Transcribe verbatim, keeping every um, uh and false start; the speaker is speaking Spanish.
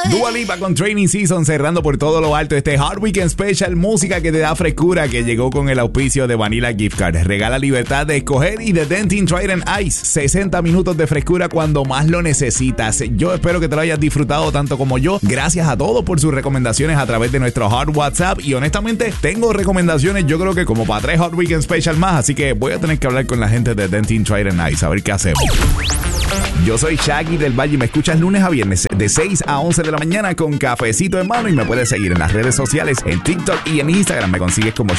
Dua Lipa con Training Season cerrando por todo lo alto este Hard Weekend Special, música que te da frescura, que llegó con el auspicio de Vanilla Gift Card. Regala libertad de escoger y de Dentyne Trident Ice. sesenta minutos de frescura cuando más lo necesitas. Yo espero que te lo hayas disfrutado tanto como yo. Gracias a todos por sus recomendaciones a través de nuestro Hard WhatsApp. Y honestamente, tengo recomendaciones yo creo que como para tres Hard Weekend Special más. Así que voy a tener que hablar con la gente de Dentyne Trident Ice a ver qué hacemos. Yo soy Shaggy del Valle y me escuchas lunes a viernes de seis a once de la mañana con cafecito en mano, y me puedes seguir en las redes sociales, en TikTok y en Instagram me consigues como